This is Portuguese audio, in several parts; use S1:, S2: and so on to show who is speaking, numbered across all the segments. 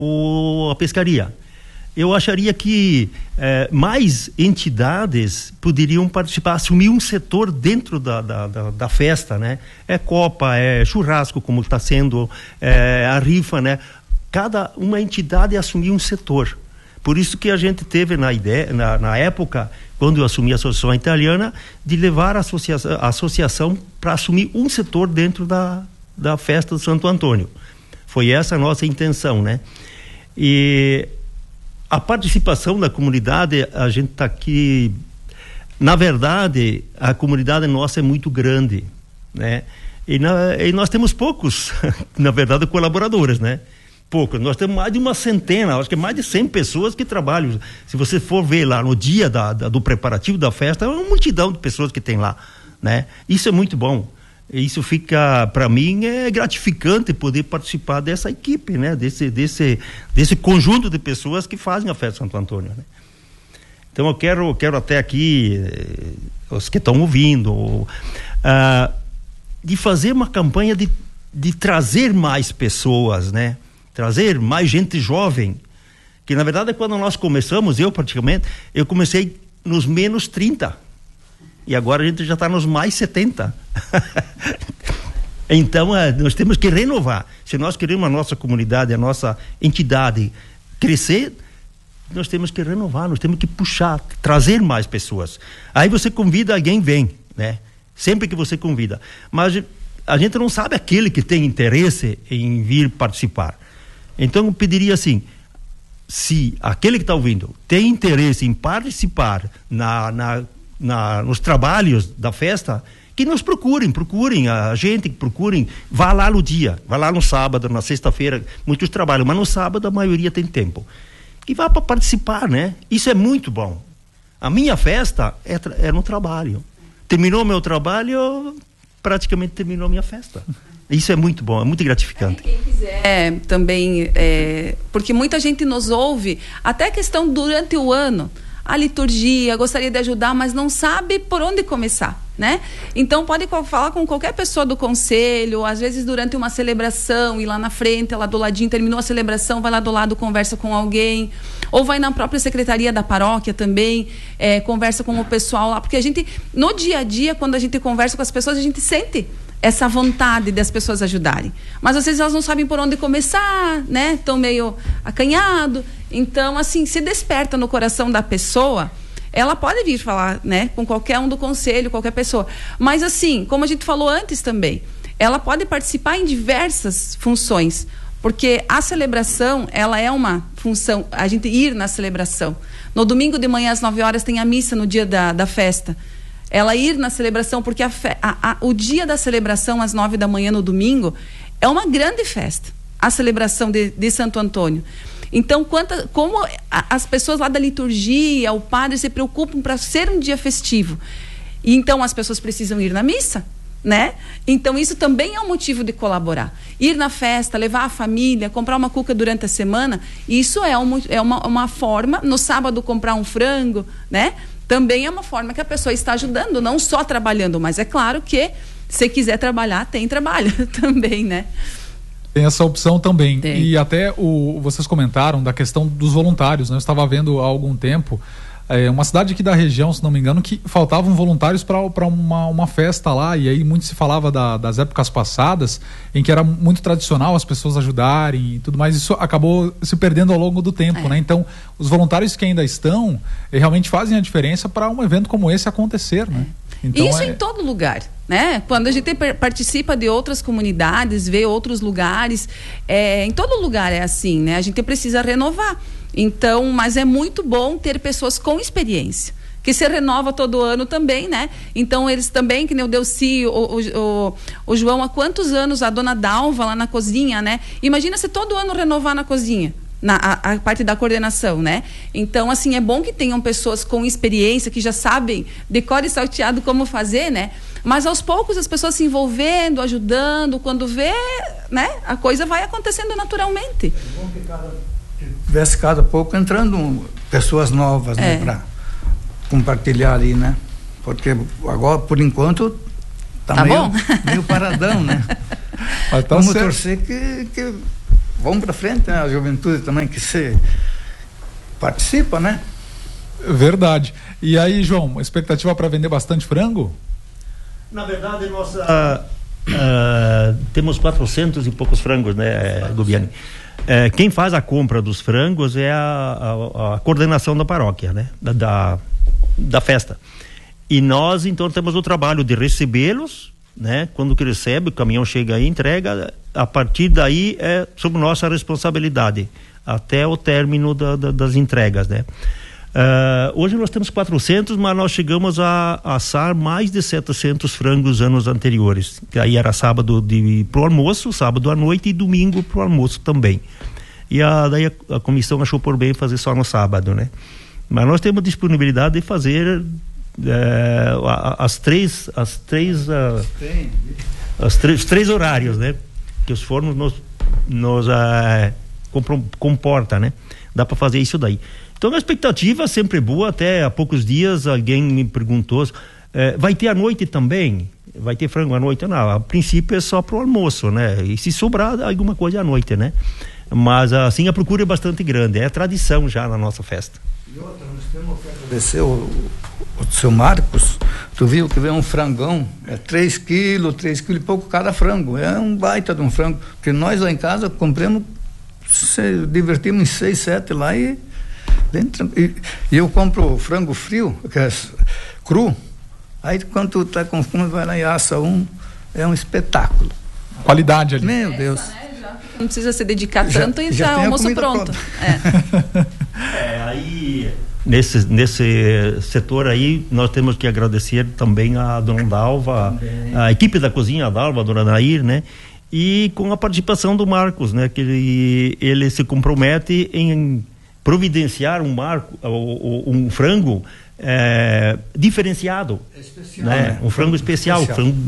S1: a pescaria. Eu acharia que mais entidades poderiam participar, assumir um setor dentro da festa, né? É copa, é churrasco, como está sendo, a rifa, né? Cada uma entidade assumir um setor. Por isso que a gente teve na época, quando eu assumi a Associação Italiana, de levar a associação para assumir um setor dentro da festa do Santo Antônio. Foi essa a nossa intenção, né? E a participação da comunidade, a gente está aqui, na verdade, a comunidade nossa é muito grande, né? E nós temos poucos, na verdade, colaboradores, né? Poucos. Nós temos mais de uma centena, acho que mais de 100 pessoas que trabalham. Se você for ver lá no dia do preparativo da festa, é uma multidão de pessoas que tem lá, né? Isso é muito bom. Isso fica, para mim, é gratificante poder participar dessa equipe, né? Desse conjunto de pessoas que fazem a festa de Santo Antônio, né? Então eu quero até aqui, os que estão ouvindo, de fazer uma campanha de trazer mais pessoas, né? Trazer mais gente jovem, que na verdade quando nós começamos, eu comecei nos menos 30. E agora a gente já está nos mais 70. Então, nós temos que renovar. Se nós queremos a nossa comunidade, a nossa entidade crescer, nós temos que renovar, nós temos que puxar, trazer mais pessoas. Aí você convida, alguém vem, né? Sempre que você convida. Mas a gente não sabe aquele que tem interesse em vir participar. Então, eu pediria assim, se aquele que está ouvindo tem interesse em participar nos trabalhos da festa, que nos procurem a gente, vá lá no dia, vá lá no sábado, na sexta-feira, muitos trabalham, mas no sábado a maioria tem tempo. Que vá para participar, né? Isso é muito bom. A minha festa é no trabalho. Terminou meu trabalho, praticamente terminou minha festa. Isso é muito bom, é muito gratificante.
S2: Quem quiser também, porque muita gente nos ouve, até a questão durante o ano, a liturgia, gostaria de ajudar, mas não sabe por onde começar, né? Então pode falar com qualquer pessoa do conselho, às vezes durante uma celebração, ir lá na frente, lá do ladinho, terminou a celebração, vai lá do lado, conversa com alguém, ou vai na própria secretaria da paróquia também, conversa com o pessoal lá, porque a gente, no dia a dia, quando a gente conversa com as pessoas, a gente sente essa vontade das pessoas ajudarem, mas às vezes elas não sabem por onde começar, né? Estão meio acanhado. Então, assim, se desperta no coração da pessoa, ela pode vir falar, né, com qualquer um do conselho, qualquer pessoa, mas assim, como a gente falou antes também, ela pode participar em diversas funções, porque a celebração, ela é uma função, a gente ir na celebração. No domingo de manhã às 9 horas tem a missa no dia da festa. Ela ir na celebração, porque o dia da celebração, às 9 da manhã no domingo, é uma grande festa. A celebração de Santo Antônio. Então, como as pessoas lá da liturgia, o padre se preocupam para ser um dia festivo. E então as pessoas precisam ir na missa, né? Então isso também é um motivo de colaborar. Ir na festa, levar a família, comprar uma cuca durante a semana, isso é uma forma, no sábado comprar um frango, né? Também é uma forma que a pessoa está ajudando, não só trabalhando, mas é claro que se quiser trabalhar, tem trabalho também, né?
S3: Tem essa opção também.
S2: Tem.
S3: E até vocês comentaram da questão dos voluntários, né? Eu estava vendo há algum tempo uma cidade aqui da região, se não me engano, que faltavam voluntários para uma festa lá, e aí muito se falava das épocas passadas, em que era muito tradicional as pessoas ajudarem e tudo mais. Isso acabou se perdendo ao longo do tempo, né? Então, os voluntários que ainda estão realmente fazem a diferença para um evento como esse acontecer, né? Então,
S2: isso em todo lugar, né? Quando a gente participa de outras comunidades, vê outros lugares, em todo lugar é assim, né? A gente precisa renovar. Então, mas é muito bom ter pessoas com experiência, que se renova todo ano também, né? Então, eles também, que nem o Delci, o João, há quantos anos, a dona Dalva lá na cozinha, né? Imagina se todo ano renovar na cozinha. A parte da coordenação, né? Então, assim, é bom que tenham pessoas com experiência, que já sabem de cor e salteado como fazer, né? Mas aos poucos as pessoas se envolvendo, ajudando, quando vê, né? A coisa vai acontecendo naturalmente.
S4: É bom que tivesse cada pouco entrando pessoas novas, né? Para compartilhar ali, né? Porque agora, por enquanto, tá
S2: bom?
S4: meio paradão, né?
S3: Mas tá
S4: Vamos
S3: certo.
S4: torcer que vamos para frente, né? A juventude também que se participa, né?
S3: Verdade. E aí, João, expectativa para vender bastante frango?
S1: Na verdade, nós temos 400 e poucos frangos, né, Gubiani? Quem faz a compra dos frangos é a coordenação da paróquia, né? Da festa. E nós, então, temos o trabalho de recebê-los, né? Quando que recebe, o caminhão chega aí, entrega, a partir daí é sob nossa responsabilidade, até o término das entregas, né? Hoje nós temos 400, mas nós chegamos a assar mais de 700 frangos anos anteriores, que aí era sábado pro almoço, sábado à noite e domingo pro almoço também. E daí a comissão achou por bem fazer só no sábado, né? Mas nós temos disponibilidade de fazer os três horários, né? Que os fornos nos comporta, né? Dá para fazer isso daí. Então a expectativa sempre boa. Até há poucos dias alguém me perguntou, vai ter à noite também? Vai ter frango à noite? Não, a princípio é só pro almoço, né? E se sobrar alguma coisa à noite, né? Mas assim a procura é bastante grande, é tradição já na nossa festa.
S4: E outra, nós temos que agradecer o seu Marcos. Tu viu que veio um frangão, 3 quilos e pouco cada frango, é um baita de um frango, porque nós lá em casa compramos, divertimos em 6, 7 lá e eu compro frango frio, que é cru, aí quando tu tá com fome vai lá e assa é um espetáculo.
S3: Qualidade ali.
S4: Meu Deus.
S2: Não precisa se dedicar tanto e já almoço pronto.
S1: Aí nesse setor aí nós temos que agradecer também a dona Dalva, a equipe da cozinha, a Dalva, a dona Nair, né? E com a participação do Marcos, né? Que ele se compromete em providenciar um frango diferenciado,
S4: especial,
S1: né? Um frango especial.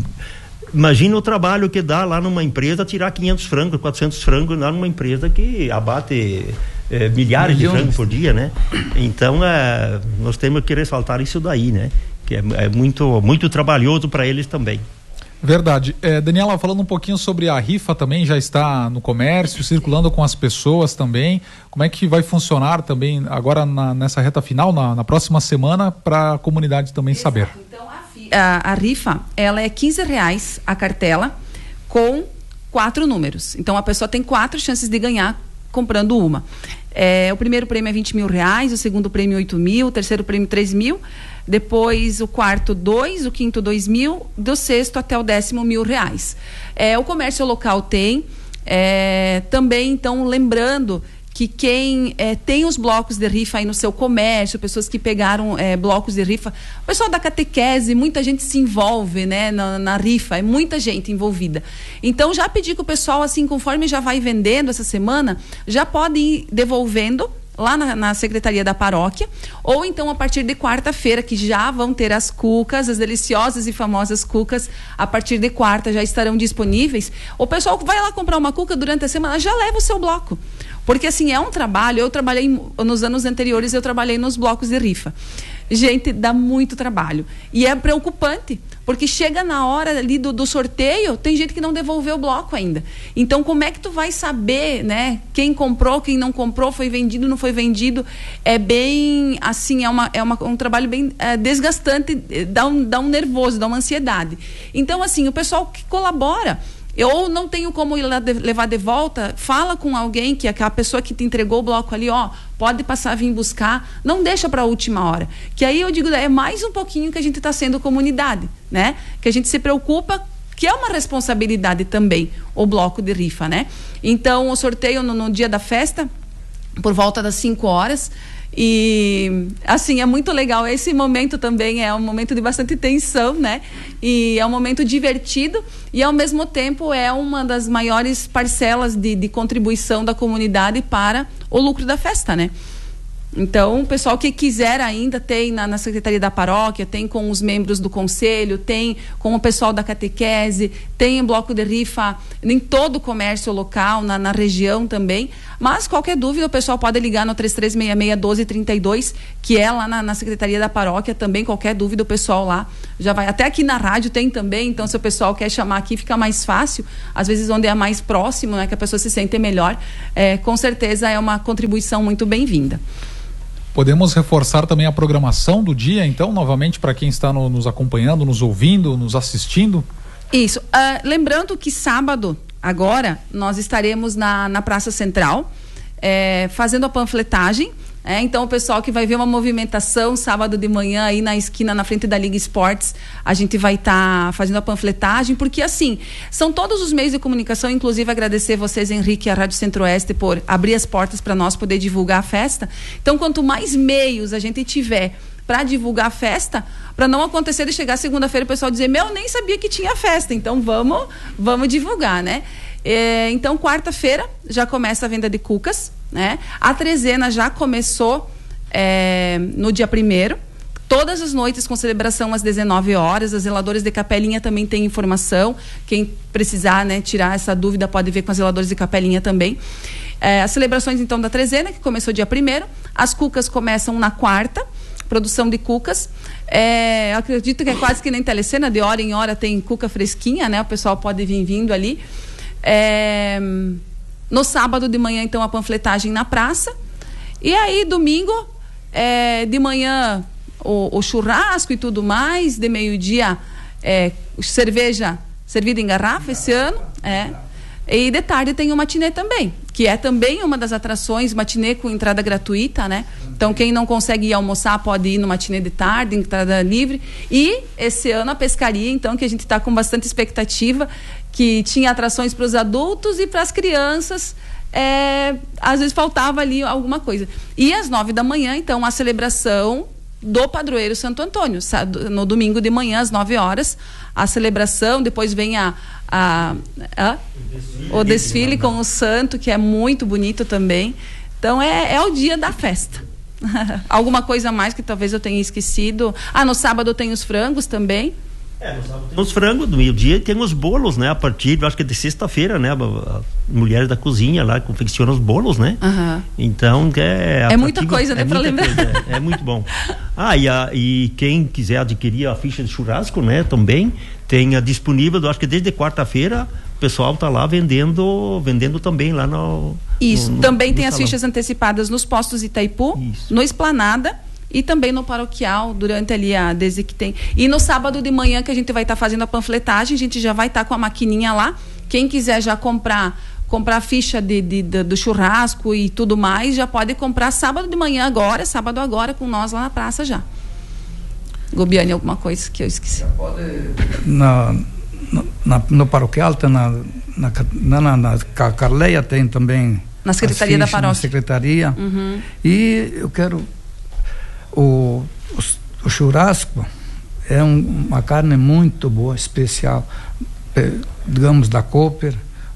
S1: Imagina o trabalho que dá lá numa empresa tirar 500 frangos, 400 frangos lá numa empresa que abate milhares de frangos por dia, né? Então nós temos que ressaltar isso daí, né? Que é muito, muito trabalhoso para eles também.
S3: Verdade. Daniela, falando um pouquinho sobre a rifa também, já está no comércio, circulando com as pessoas também. Como é que vai funcionar também agora nessa reta final, na próxima semana, para a comunidade também saber?
S2: Então, a rifa, ela é R$15 a cartela com 4 números. Então, a pessoa tem 4 chances de ganhar comprando uma. O primeiro prêmio é R$20 mil, o segundo prêmio 8 mil, o terceiro prêmio 3 mil, depois o quarto 2, o quinto 2 mil, do sexto até o 10º R$1.000. O comércio local tem, também, então, lembrando que quem tem os blocos de rifa aí no seu comércio, pessoas que pegaram blocos de rifa, o pessoal da catequese, muita gente se envolve, né, na rifa, é muita gente envolvida. Então já pedi que o pessoal, assim, conforme já vai vendendo essa semana, já pode ir devolvendo lá na secretaria da paróquia, ou então a partir de quarta-feira, que já vão ter as cucas, as deliciosas e famosas cucas, a partir de quarta já estarão disponíveis. O pessoal vai lá comprar uma cuca durante a semana, já leva o seu bloco. Porque assim, é um trabalho, eu trabalhei nos anos anteriores, eu trabalhei nos blocos de rifa. Gente, dá muito trabalho. E é preocupante, porque chega na hora ali do sorteio, tem gente que não devolveu o bloco ainda. Então, como é que tu vai saber, né? Quem comprou, quem não comprou, foi vendido, não foi vendido? É bem, assim, um trabalho bem desgastante, dá um nervoso, dá uma ansiedade. Então, assim, o pessoal que colabora, eu não tenho como ir lá levar de volta, fala com alguém, que a pessoa que te entregou o bloco ali, pode passar, vir buscar, não deixa para a última hora. Que aí eu digo, é mais um pouquinho que a gente está sendo comunidade, né? Que a gente se preocupa, que é uma responsabilidade também, o bloco de rifa, né? Então, o sorteio no dia da festa, por volta das 5 horas, e assim, é muito legal. Esse momento também é um momento de bastante tensão, né? E é um momento divertido e ao mesmo tempo é uma das maiores parcelas de contribuição da comunidade para o lucro da festa, né? Então, o pessoal que quiser ainda tem na Secretaria da Paróquia, tem com os membros do Conselho, tem com o pessoal da catequese, tem bloco de rifa em todo o comércio local, na região também. Mas qualquer dúvida, o pessoal pode ligar no 3366-1232, que é lá na Secretaria da Paróquia também. Qualquer dúvida, o pessoal lá já vai. Até aqui na rádio tem também, então se o pessoal quer chamar aqui, fica mais fácil. Às vezes onde é mais próximo, né, que a pessoa se sente melhor, com certeza é uma contribuição muito bem-vinda.
S3: Podemos reforçar também a programação do dia, então, novamente, para quem está nos acompanhando, nos ouvindo, nos assistindo?
S2: Isso. Lembrando que sábado, agora, nós estaremos na Praça Central, fazendo a panfletagem. Então o pessoal que vai ver uma movimentação sábado de manhã aí na esquina, na frente da Liga Esportes, a gente vai estar fazendo a panfletagem, porque assim, são todos os meios de comunicação, inclusive agradecer vocês, Henrique, e a Rádio Centro-Oeste, por abrir as portas para nós poder divulgar a festa. Então, quanto mais meios a gente tiver para divulgar a festa, para não acontecer de chegar segunda-feira e o pessoal dizer, nem sabia que tinha festa, então vamos divulgar, né? Então, quarta-feira já começa a venda de cucas, né? A trezena já começou no dia 1º, todas as noites com celebração às 19 horas. As zeladoras de Capelinha também têm informação, quem precisar, né, tirar essa dúvida pode ver com as zeladoras de Capelinha também. As celebrações então da trezena, que começou dia 1º, as cucas começam na quarta, produção de cucas. Eu acredito que é quase que nem telecena, de hora em hora tem cuca fresquinha, né? O pessoal pode vir vindo ali. No sábado de manhã, então, a panfletagem na praça. E aí, domingo, de manhã, o churrasco e tudo mais. De meio-dia, cerveja servida em garrafa esse ano. E de tarde tem o matinê também, que é também uma das atrações, matinê com entrada gratuita, né? Então, quem não consegue ir almoçar pode ir no matinê de tarde, entrada livre. E esse ano a pescaria, então, que a gente está com bastante expectativa, que tinha atrações para os adultos e para as crianças, às vezes faltava ali alguma coisa. E às 9 da manhã, então, a celebração do Padroeiro Santo Antônio, no domingo de manhã, às 9 horas, a celebração, depois vem o desfile com o santo, que é muito bonito também. Então, é o dia da festa. Alguma coisa a mais que talvez eu tenha esquecido? No sábado tem os frangos também.
S1: No sábado tem os frangos, no meio-dia tem os bolos, né? A partir, acho que de sexta-feira, né? A mulher da cozinha lá confecciona os bolos, né? Então,
S2: é muita coisa, né? Pra lembrar.
S1: É muito bom. E quem quiser adquirir a ficha de churrasco, né? Também tem disponível, acho que desde quarta-feira, o pessoal tá lá vendendo também lá no...
S2: Isso, também tem as fichas antecipadas nos postos Itaipu, no Esplanada e também no Paroquial, durante ali desde que tem. E no sábado de manhã, que a gente vai estar fazendo a panfletagem, a gente já vai estar com a maquininha lá. Quem quiser já comprar a ficha do churrasco e tudo mais, já pode comprar sábado agora com nós lá na praça já. Gobiane, alguma coisa que eu esqueci?
S4: No Paroquial, tá na Carleia tem também.
S2: Na Secretaria da Paróquia.
S4: Na Secretaria. E eu quero... O churrasco é uma carne muito boa, especial, digamos, da Cooper,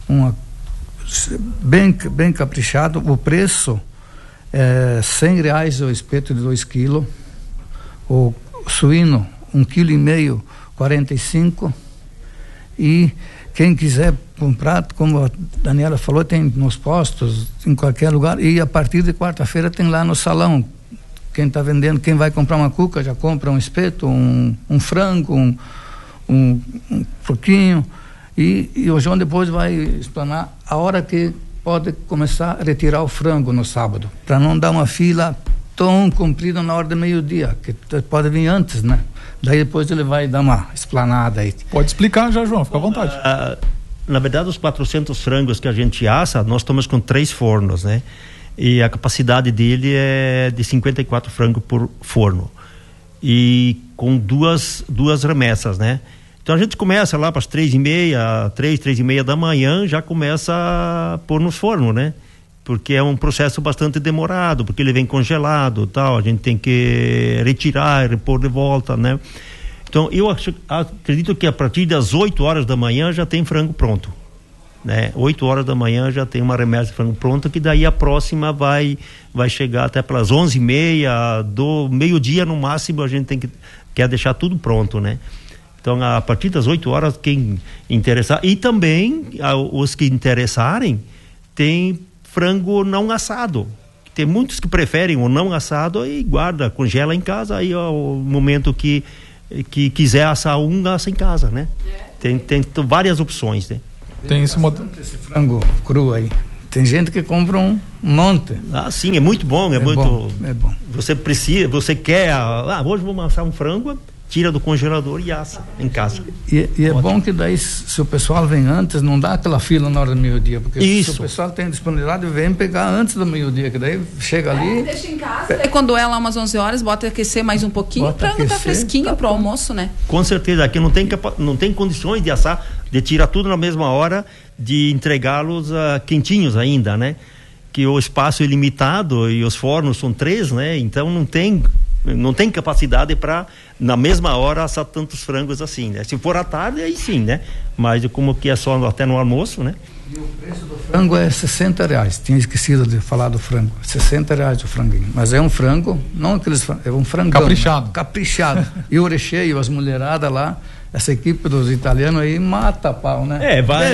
S4: bem caprichado. O preço é R$100 o espeto de 2 quilos, o suíno 1,5 kg, 45. E quem quiser comprar, como a Daniela falou, tem nos postos, em qualquer lugar, e a partir de quarta-feira tem lá no salão. Quem está vendendo, quem vai comprar uma cuca já compra um espeto, um frango, um porquinho, e o João depois vai explanar a hora que pode começar a retirar o frango no sábado, para não dar uma fila tão comprida na hora do meio-dia, que pode vir antes, né? Daí depois ele vai dar uma explanada aí.
S3: Pode explicar já, João, fica à vontade.
S1: Na verdade, os 400 frangos que a gente assa, nós estamos com 3 fornos, né? E a capacidade dele é de 54 frangos por forno. E com duas remessas, né? Então a gente começa lá para as 3h30 da manhã, já começa a pôr nos fornos, né? Porque é um processo bastante demorado, porque ele vem congelado, tal, a gente tem que retirar e repor de volta, né? Então eu acredito que a partir das 8 horas da manhã já tem frango pronto. né? 8 horas da manhã já tem uma remessa de frango pronta, que daí a próxima vai chegar até pelas 11h30, do meio-dia no máximo, a gente quer deixar tudo pronto, né? Então, a partir das 8 horas, quem interessar, e também os que interessarem, tem frango não assado. Tem muitos que preferem o não assado e guarda, congela em casa, aí o momento que quiser assar assa em casa, né? Tem várias opções, né?
S3: Tem esse
S4: frango cru aí. Tem gente que compra um monte.
S1: Sim, é muito bom, é
S4: bom.
S1: Você quer, hoje vamos assar um frango, tira do congelador e assa em casa.
S4: E é bom que daí, se o pessoal vem antes, não dá aquela fila na hora do meio-dia, porque se o pessoal tem disponibilidade, vem pegar antes do meio-dia, que daí chega ali...
S2: Deixa em casa, aí quando ela umas 11 horas, bota aquecer mais um pouquinho, o frango tá fresquinho pro almoço, né?
S1: Com certeza, aqui não tem condições de assar, de tirar tudo na mesma hora, de entregá-los quentinhos ainda, né? Que o espaço é limitado e os fornos são 3, né? Então não tem capacidade para na mesma hora assar tantos frangos assim, né? Se for à tarde, aí sim, né? Mas como que é só até no almoço, né?
S4: E o preço do frango é R$60. Tinha esquecido de falar do frango. R$60 o franguinho. Mas é um frango, não aqueles frangos, é um frangão.
S3: Caprichado.
S4: Né? Caprichado. E o recheio, as mulheradas lá, essa equipe dos italianos aí mata a pau, né?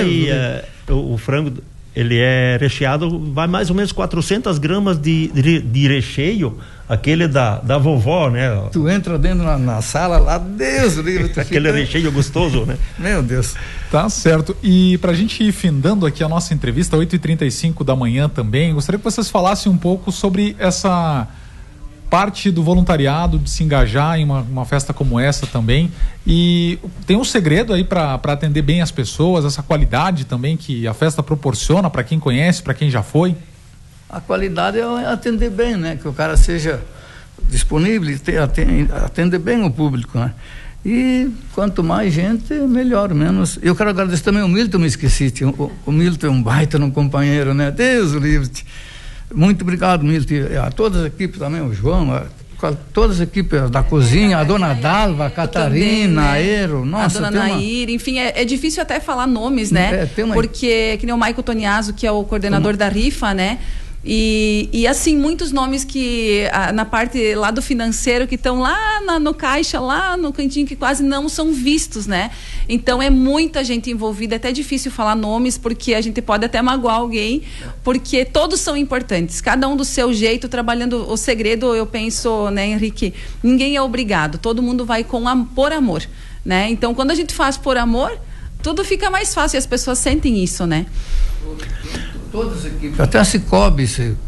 S1: O frango, ele é recheado, vai mais ou menos 400 gramas de recheio, aquele da vovó, né?
S4: Tu entra dentro na sala lá, Deus livre.
S1: Aquele recheio gostoso, né?
S4: Meu Deus.
S3: Tá certo. E pra gente ir findando aqui a nossa entrevista, 8h35 da manhã também, gostaria que vocês falassem um pouco sobre essa parte do voluntariado, de se engajar em uma festa como essa também, e tem um segredo aí para atender bem as pessoas, essa qualidade também que a festa proporciona para quem conhece, para quem já foi?
S4: A qualidade é atender bem, né? Que o cara seja disponível e atender bem o público, né? E quanto mais gente, melhor, menos. Eu quero agradecer também o Milton, me esqueci, o Milton é um baita no companheiro, né? Deus o livre. Muito obrigado, Milton, a todas as equipes também, o João, todas as equipes da cozinha, a dona Dalva, a Catarina, a Aero, nossa,
S2: a dona Nair, enfim, é difícil até falar nomes, né? Porque, que nem o Maico Toniaso, que é o coordenador da rifa, né? E assim, muitos nomes que na parte lá do financeiro, que estão lá no caixa, lá no cantinho, que quase não são vistos, né? Então é muita gente envolvida, é até difícil falar nomes, porque a gente pode até magoar alguém, porque todos são importantes, cada um do seu jeito, trabalhando. O segredo, eu penso, né, Henrique, ninguém é obrigado, todo mundo vai por amor, né? Então quando a gente faz por amor, tudo fica mais fácil e as pessoas sentem isso, né?
S4: Todas as equipes, até a Cicobi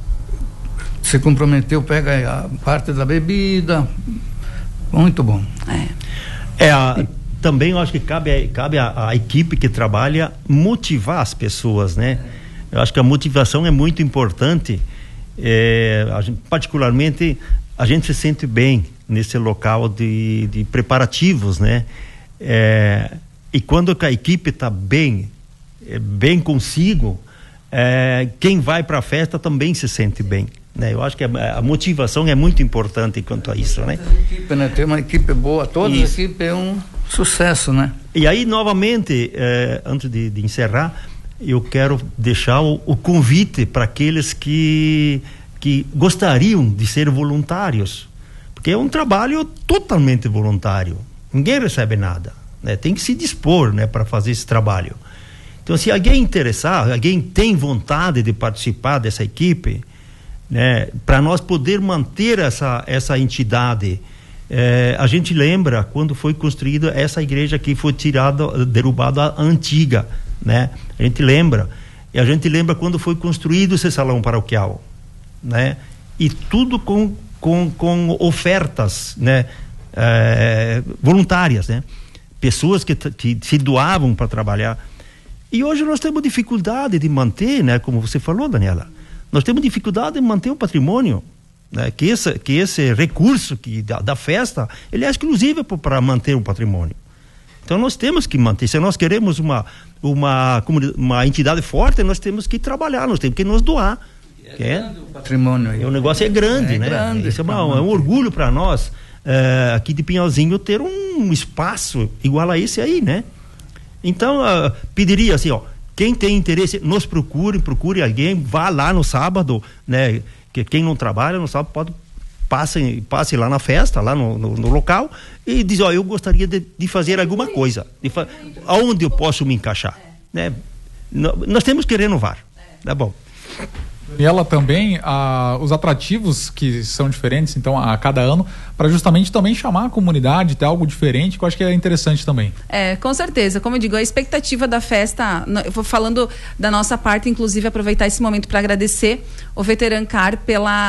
S4: se comprometeu, pega a parte da bebida, muito bom.
S1: Também eu acho que cabe a equipe que trabalha motivar as pessoas, né? Eu acho que a motivação é muito importante, particularmente a gente se sente bem nesse local de preparativos, né? E quando a equipe está bem consigo, quem vai para a festa também se sente bem, né? Eu acho que a motivação é muito importante quanto a isso, né?
S4: Tem uma equipe boa, toda a equipe é um sucesso, né?
S1: E aí, novamente, antes de encerrar, eu quero deixar o convite para aqueles que gostariam de ser voluntários, porque é um trabalho totalmente voluntário, ninguém recebe nada, né? Tem que se dispor, né, para fazer esse trabalho. Então, se alguém interessar, alguém tem vontade de participar dessa equipe, né, para nós poder manter essa entidade, a gente lembra quando foi construída essa igreja que foi derrubada a antiga, né? A gente lembra. E a gente lembra quando foi construído esse salão paroquial, né? E tudo com ofertas, né, voluntárias, né? Pessoas que se doavam para trabalhar. E hoje nós temos dificuldade de manter, né, como você falou, Daniela, nós temos dificuldade de manter o patrimônio, né, que esse recurso da festa, ele é exclusivo para manter o patrimônio. Então nós temos que manter, se nós queremos uma entidade forte, nós temos que trabalhar, nós temos que nos doar.
S4: O patrimônio aí.
S1: O negócio é grande, né? Grande, isso é um orgulho para nós, aqui de Pinhalzinho, ter um espaço igual a esse aí, né? Então, pediria assim, quem tem interesse, nos procure alguém, vá lá no sábado, né? Que quem não trabalha no sábado passe lá na festa, lá no local, e diz, eu gostaria de fazer alguma coisa, aonde eu posso me encaixar, né? Nós temos que renovar, tá bom.
S3: Daniela, também os atrativos que são diferentes, então, a cada ano, para justamente também chamar a comunidade, ter algo diferente, que eu acho que é interessante também.
S2: Com certeza. Como eu digo, a expectativa da festa, eu vou falando da nossa parte, inclusive aproveitar esse momento para agradecer o Veterancar pela